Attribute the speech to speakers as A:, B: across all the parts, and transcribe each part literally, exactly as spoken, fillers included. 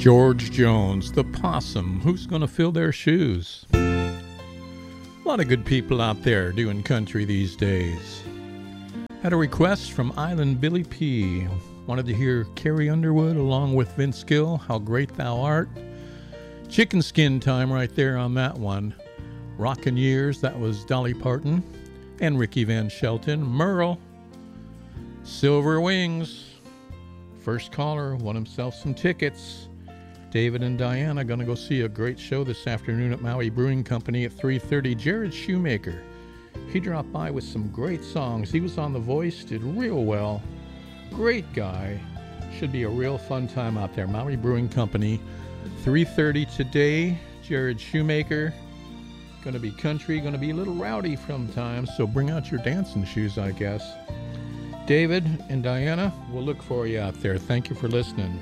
A: George Jones, the possum, who's gonna fill their shoes? A lot of good people out there doing country these days. Had a request from Island Billy P. Wanted to hear Carrie Underwood along with Vince Gill, How Great Thou Art. Chicken Skin time right there on that one. Rockin' Years, that was Dolly Parton and Ricky Van Shelton. Merle, Silver Wings. First caller won himself some tickets. David and Diana going to go see a great show this afternoon at Maui Brewing Company at three thirty. Jared Shoemaker, he dropped by with some great songs. He was on The Voice, did real well. Great guy. Should be a real fun time out there. Maui Brewing Company, three thirty today. Jared Shoemaker. Going to be country, going to be a little rowdy from time, so bring out your dancing shoes, I guess. David and Diana, we'll look for you out there. Thank you for listening.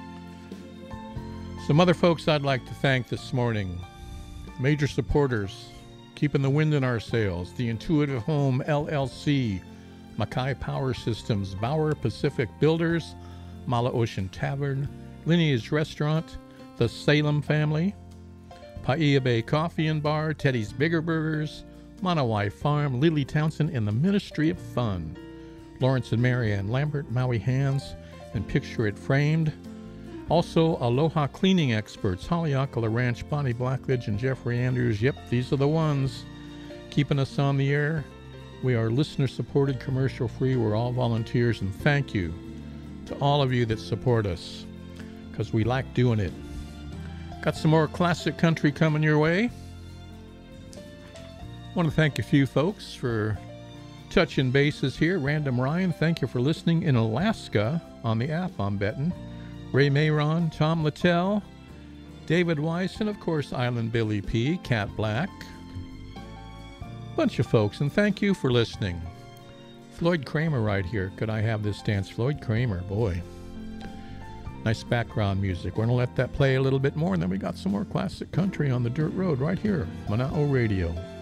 A: Some other folks I'd like to thank this morning. Major supporters, keeping the wind in our sails. The Intuitive Home, L L C. Mackay Power Systems, Bauer Pacific Builders, Mala Ocean Tavern, Lineage Restaurant, the Salem Family, Paia Bay Coffee and Bar, Teddy's Bigger Burgers, Manawai Farm, Lily Townsend, and the Ministry of Fun. Lawrence and Marianne Lambert, Maui Hands, and Picture It Framed. Also, Aloha Cleaning Experts, Haleakala Ranch, Bonnie Blackledge, and Jeffrey Andrews. Yep, these are the ones keeping us on the air. We are listener-supported, commercial-free. We're all volunteers, and thank you to all of you that support us, because we like doing it. Got some more classic country coming your way. Want to thank a few folks for touching bases here. Random Ryan, thank you for listening in Alaska on the app, I'm betting. Ray Mayron, Tom Littell, David Weiss, and of course Island Billy P, Cat Black. Bunch of folks, and thank you for listening. Floyd Kramer right here. Could I have this dance? Floyd Kramer, boy. Nice background music. We're going to let that play a little bit more, and then we got some more classic country on the dirt road right here, Mana'o Radio.